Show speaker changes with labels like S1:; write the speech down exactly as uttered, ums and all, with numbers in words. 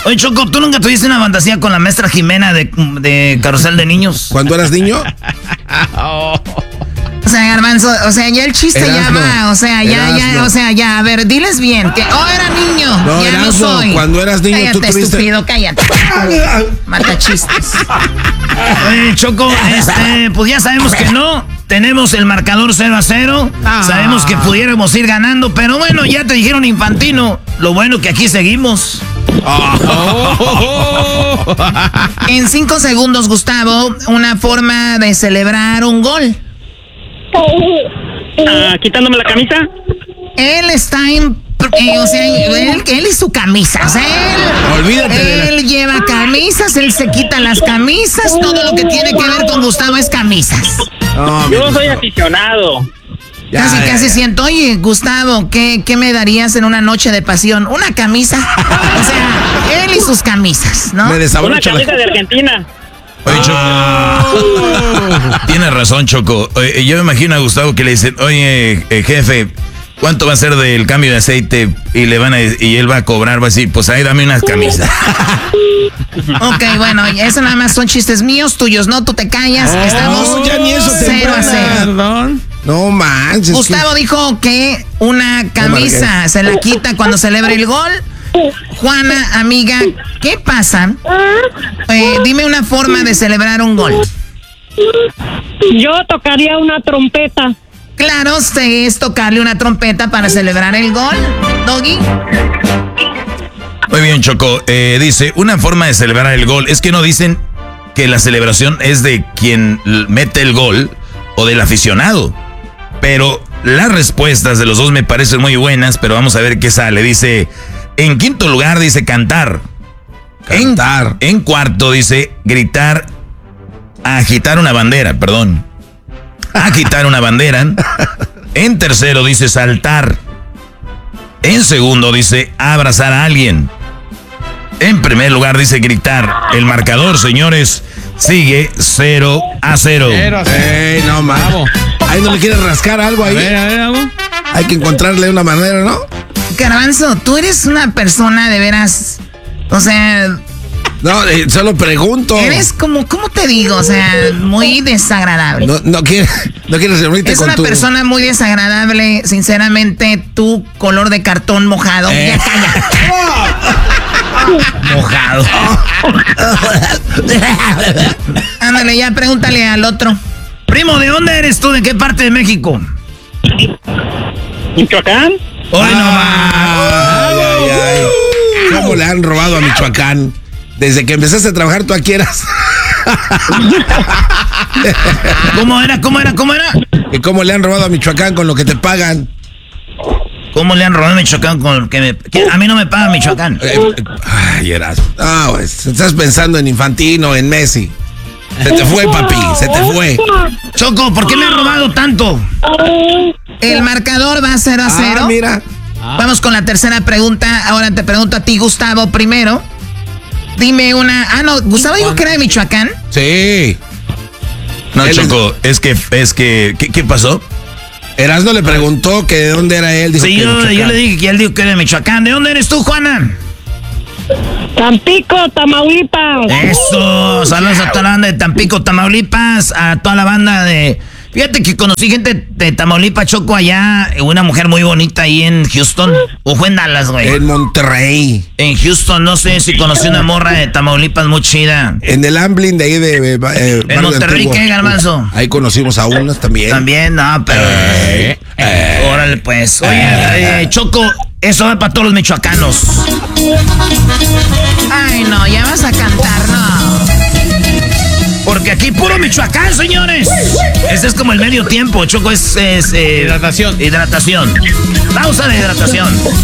S1: Oye, Choco, ¿tú nunca tuviste una fantasía con la maestra Jimena de, de Carrusel de Niños?
S2: ¿Cuando eras niño?
S3: Oh.
S4: O sea, Garbanzo, o sea, ya el chiste
S2: Erasno,
S4: ya va, o sea, ya,
S2: Erasno.
S4: ya, o sea, ya, a ver, diles bien, que, oh, era niño,
S2: No,
S4: ya
S2: Erasno,
S4: no soy.
S2: cuando eras niño,
S4: cállate,
S2: tú tuviste-
S4: estúpido, cállate. Mata chistes.
S1: Oye, Choco, este, pues ya sabemos que no. Tenemos el marcador cero a cero.
S3: Ah.
S1: Sabemos que pudiéramos ir ganando, pero bueno, ya te dijeron Infantino. Lo bueno que aquí seguimos.
S3: Oh.
S4: En cinco segundos, Gustavo, una forma de celebrar un gol.
S5: Ah, quitándome la camisa.
S4: Él está en... eh, o sea, él, él y su camisa. O sea, él,
S2: Olvídate de la-
S4: él lleva camisas, él se quita las camisas. Todo lo que tiene que ver con Gustavo es camisas.
S2: No,
S5: Yo
S2: mi-
S5: soy aficionado.
S2: ya,
S4: casi,
S2: ya,
S4: casi
S2: ya.
S4: siento, oye, Gustavo, ¿qué, ¿qué me darías en una noche de pasión? Una camisa. O sea, él y sus camisas, ¿no?
S2: Me
S5: Una
S2: desabrocho la-
S5: camisa de Argentina.
S1: Oye, Choco. Tienes razón, Choco. Oye, yo me imagino a Gustavo que le dicen, oye, eh, jefe, ¿cuánto va a ser del cambio de aceite? Y le van a, y él va a cobrar, va a decir, pues ahí dame unas camisas.
S4: Ok, bueno, eso nada más son chistes míos, tuyos, ¿no? Tú te callas. Estamos
S2: no, ya ni eso te
S4: cero a
S2: embromas.
S4: cero.
S3: Perdón.
S2: No manches.
S4: Gustavo dijo que una camisa se la quita cuando celebra el gol. Juana, amiga, ¿qué pasa? Eh, dime una forma de celebrar un gol.
S6: Yo tocaría una trompeta.
S4: Claro, se es tocarle una trompeta para celebrar el gol. Doggy.
S1: Muy bien, Choco. Eh, dice, una forma de celebrar el gol. Es que no dicen que la celebración es de quien l- mete el gol o del aficionado. Pero las respuestas de los dos me parecen muy buenas, pero vamos a ver qué sale. Dice, en quinto lugar dice cantar.
S2: Cantar.
S1: En, en cuarto dice gritar, agitar una bandera, perdón. Agitar una bandera. En tercero dice saltar. En segundo dice abrazar a alguien. En primer lugar dice gritar. El marcador, señores, sigue cero a cero.
S3: Cero a cero.
S2: Ey, no mames.
S3: Bravo.
S2: Ahí no le quieres rascar algo
S3: A
S2: ahí.
S3: ver, a ver, algo.
S2: Hay que encontrarle una manera, ¿no?
S4: Garbanzo, tú eres una persona de veras. O sea,
S2: No, eh, solo pregunto.
S4: eres como, ¿cómo te digo? O sea, muy desagradable.
S2: No, no quieres, no quieres reunirte
S4: Es
S2: con
S4: una
S2: tu...
S4: persona muy desagradable, sinceramente, tu color de cartón mojado.
S2: Eh.
S4: Ya calla.
S1: Mojado.
S4: Ándale, ya pregúntale al otro.
S1: Primo, ¿de dónde eres tú? ¿De qué parte de México?
S5: Michoacán.
S1: Hoy no
S2: Ay, ay, ay. ¿Cómo le han robado a Michoacán? Desde que empezaste a trabajar, tú aquí eras.
S1: ¿Cómo era? ¿Cómo era? ¿Cómo era?
S2: ¿Y cómo le han robado a Michoacán con lo que te pagan?
S1: ¿Cómo le han robado a Michoacán con el que me... que a mí no me paga Michoacán?
S2: Eh, eh, ay, eras. No, pues, estás pensando en Infantino, en Messi. Se te fue, papi, se te fue.
S1: Choco, ¿por qué me han robado tanto?
S4: El marcador va cero a cero.
S2: Ah, mira.
S4: Vamos con la tercera pregunta. Ahora te pregunto a ti, Gustavo, primero. Dime una... Ah, no, Gustavo dijo que era de Michoacán.
S2: Sí.
S1: No,
S2: Él es-
S1: Choco, es que... es que ¿qué, qué pasó?
S2: Erasno le preguntó que de dónde era él. Dijo
S1: Sí,
S2: que de
S1: yo,
S2: Michoacán.
S1: yo le dije que él dijo que era de Michoacán. ¿De dónde eres tú, Juana?
S6: Tampico, Tamaulipas.
S1: Eso, saludos a toda la banda de Tampico, Tamaulipas, a toda la banda de... Fíjate que conocí gente de Tamaulipas, Choco, allá, una mujer muy bonita ahí en Houston, o fue en Dallas, güey.
S2: En Monterrey.
S1: En Houston, no sé si conocí una morra de Tamaulipas muy chida.
S2: En el Amblin de ahí de... eh, eh,
S1: ¿En
S2: Barrio
S1: Monterrey
S2: Antiguo.
S1: qué, Garbanzo?
S2: Ahí conocimos a unas también.
S1: También, no, pero...
S2: Eh, eh.
S1: Órale, pues. Oye, eh, Choco, eso va para todos los michoacanos.
S4: Ay, no, ya vas a cantar, no.
S1: Porque aquí puro Michoacán, señores. Este es como el medio tiempo, Choco, es... es eh,
S3: Hidratación.
S1: Hidratación. Pausa de hidratación.